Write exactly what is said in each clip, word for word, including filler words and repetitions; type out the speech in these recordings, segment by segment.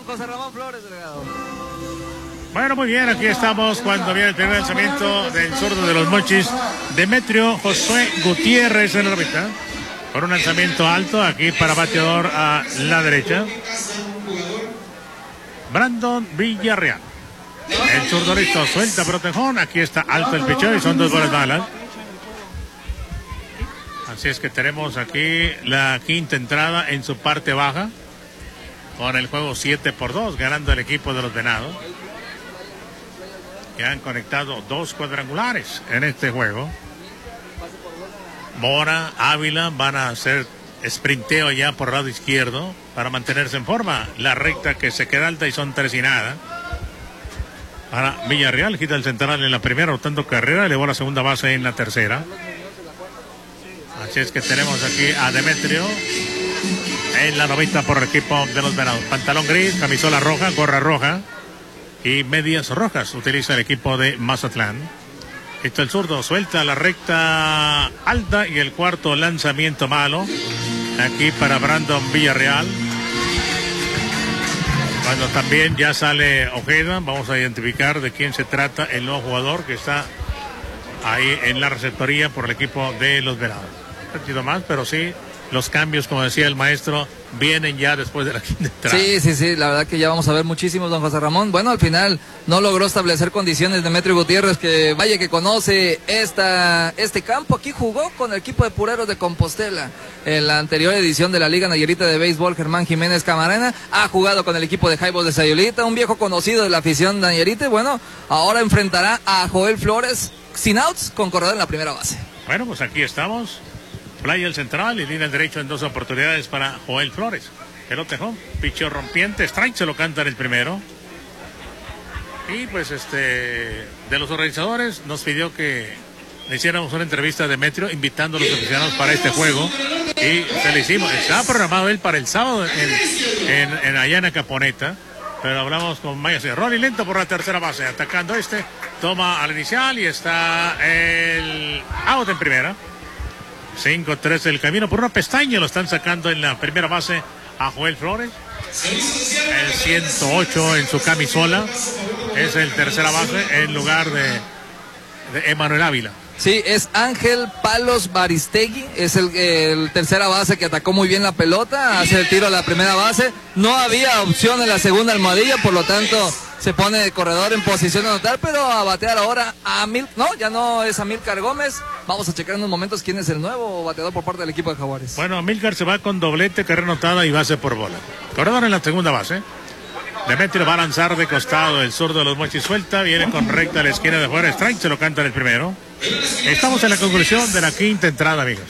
don José Ramón Flores, delegado. Bueno, muy bien, aquí estamos cuando viene el primer lanzamiento del zurdo de los Mochis, Demetrio Josué Gutiérrez en la órbita. Por un lanzamiento alto aquí para bateador a la derecha. Brandon Villarreal. El zurdo listo, suelta protejón. Aquí está alto el picheo y son dos bolas malas. Así es que tenemos aquí la quinta entrada en su parte baja. Con el juego siete por dos, ganando el equipo de los Venados. Que han conectado dos cuadrangulares en este juego. Mora, Ávila van a hacer sprinteo ya por el lado izquierdo para mantenerse en forma. La recta que se queda alta y son tres y nada. Para Villarreal, quita el central en la primera, rotando carrera, elevó la segunda base en la tercera. Así es que tenemos aquí a Demetrio en la novita por el equipo de los Venados. Pantalón gris, camisola roja, gorra roja y medias rojas utiliza el equipo de Mazatlán. Esto el zurdo, suelta la recta alta y el cuarto lanzamiento malo. Aquí para Brandon Villarreal. Cuando también ya sale Ojeda, vamos a identificar de quién se trata el nuevo jugador que está ahí en la receptoría por el equipo de los Venados. Un poquito más, pero sí, los cambios, como decía el maestro, vienen ya después de la quinta entrada. Sí, sí, sí, la verdad que ya vamos a ver muchísimos, don José Ramón. Bueno, al final no logró establecer condiciones Demetrio Gutiérrez, que vaya que conoce esta, este campo. Aquí jugó con el equipo de Pureros de Compostela en la anterior edición de la Liga Nayarita de Béisbol. Germán Jiménez Camarena ha jugado con el equipo de Jaibos de Sayulita, un viejo conocido de la afición nayarita. Bueno, ahora enfrentará a Joel Flores sin outs con corredor en la primera base. Bueno, pues aquí estamos. Playa el central y línea el derecho en dos oportunidades para Joel Flores. Pelotejón, picheo rompiente, strike se lo canta en el primero. Y pues este, de los organizadores nos pidió que le hiciéramos una entrevista a Demetrio, invitando a los aficionados para este juego. Y se le hicimos, estaba programado él para el sábado en, en, en allá en Acaponeta. Pero hablamos con Maya Ronnie lento por la tercera base, atacando este, toma al inicial y está el out en primera. cinco tres el camino por una pestaña, lo están sacando en la primera base a Joel Flores. El ciento ocho en su camisola es el tercera base en lugar de, de Emanuel Ávila. Sí, es Ángel Palos Baristegui, es el, el tercera base que atacó muy bien la pelota, hace el tiro a la primera base. No había opción en la segunda almohadilla, por lo tanto se pone de corredor en posición de anotar, pero a batear ahora a Mil, no, ya no es Amílcar Gómez. Vamos a checar en unos momentos quién es el nuevo bateador por parte del equipo de Jaguares. Bueno, Amílcar se va con doblete, carrera anotada y base por bola. Corredor en la segunda base. Demetrio va a lanzar de costado, el zurdo de los Mochis suelta, viene con recta a la esquina de fuera, strike, se lo canta en el primero. Estamos en la conclusión de la quinta entrada, amigos.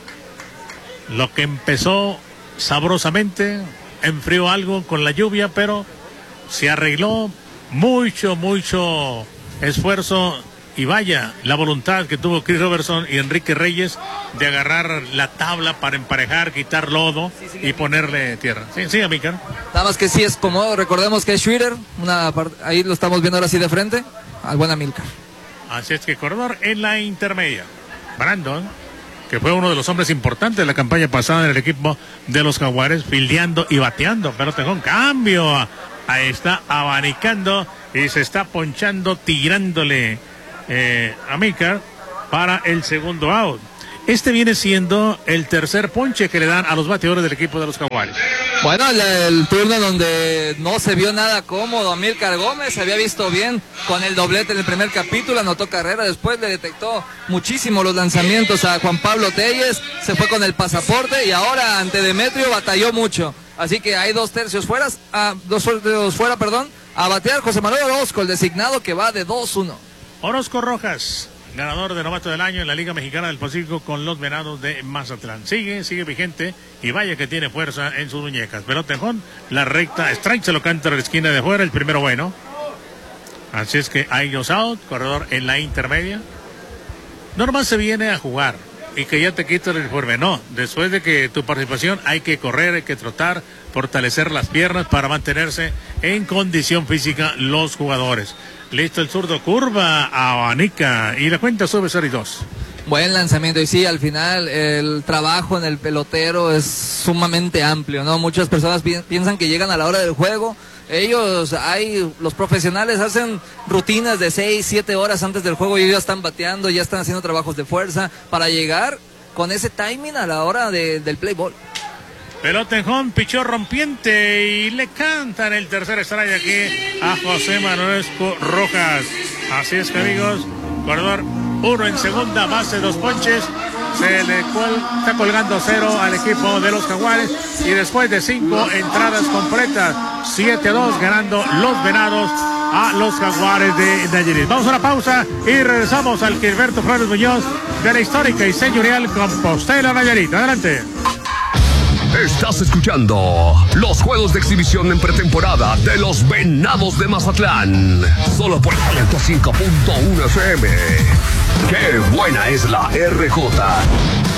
Lo que empezó sabrosamente, enfrió algo con la lluvia, pero se arregló. Mucho, mucho esfuerzo y vaya la voluntad que tuvo Chris Robertson y Enrique Reyes de agarrar la tabla para emparejar, quitar lodo y ponerle tierra. Sí, sí, Amílcar. Nada más que sí es cómodo, recordemos que es Schwitter, una parte, ahí lo estamos viendo ahora sí de frente, al buen Amílcar. Así es que corredor en la intermedia. Brandon, que fue uno de los hombres importantes de la campaña pasada en el equipo de los Jaguares, fildeando y bateando, pero tengo un cambio. Ahí está abanicando y se está ponchando, tirándole eh, a Amílcar para el segundo out. Este viene siendo el tercer ponche que le dan a los bateadores del equipo de los Jaguares. Bueno, el, el turno donde no se vio nada cómodo Amílcar Gómez, se había visto bien con el doblete en el primer capítulo, anotó carrera, después le detectó muchísimo los lanzamientos a Juan Pablo Telles, se fue con el pasaporte y ahora ante Demetrio batalló mucho. Así que hay dos tercios fuera, ah, dos tercios fuera, perdón, a batear José Manuel Orozco, el designado que va de dos uno. Orozco Rojas, ganador de novato del año en la Liga Mexicana del Pacífico con los Venados de Mazatlán. Sigue, sigue vigente y vaya que tiene fuerza en sus muñecas. Pelotejón, la recta, strike se lo canta a la esquina de fuera, el primero bueno. Así es que hay dos out, corredor en la intermedia. Normal se viene a jugar y que ya te quita el uniforme. No, después de que tu participación hay que correr, hay que trotar, fortalecer las piernas para mantenerse en condición física los jugadores. Listo el zurdo, curva, abanica y la cuenta sube cero y dos. Buen lanzamiento y sí, al final el trabajo en el pelotero es sumamente amplio, ¿no? Muchas personas pi- piensan que llegan a la hora del juego Ellos, hay, los profesionales hacen rutinas de seis, siete horas antes del juego y ellos ya están bateando, ya están haciendo trabajos de fuerza para llegar con ese timing a la hora de, del play ball. Pelota en home, pichó rompiente y le cantan el tercer strike aquí a José Manuel Rojas. Así es que, amigos, corredor uno en segunda base, dos ponches. Se le cuel, está colgando cero al equipo de los Jaguares y después de cinco entradas completas, siete a dos ganando los Venados a los Jaguares de Nayarit. Vamos a la pausa y regresamos al Gilberto Flores Muñoz de la histórica y señorial Compostela Nayarit. Adelante. Estás escuchando los juegos de exhibición en pretemporada de los Venados de Mazatlán. Solo por ciento cinco punto uno F M. ¡Qué buena es la R J!